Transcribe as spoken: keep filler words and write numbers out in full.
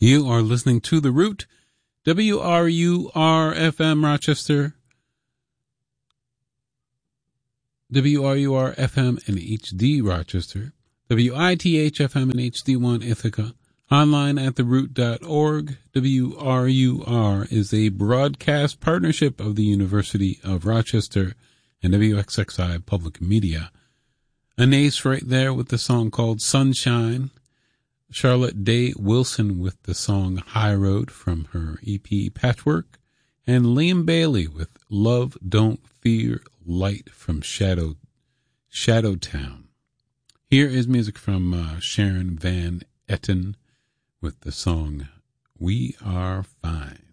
You are listening to The Root, W R U R F M Rochester, W R U R F M and H D Rochester, W I T H F M and H D one Ithaca, online at the root dot org. W R U R is a broadcast partnership of the University of Rochester and W X X I Public Media. Anais right there with the song called Sunshine. Charlotte Day Wilson with the song High Road from her E P Patchwork. And Liam Bailey with Love Don't Fear Light from Shadow Shadowtown. Here is music from uh, Sharon Van Etten with the song We Are Fine.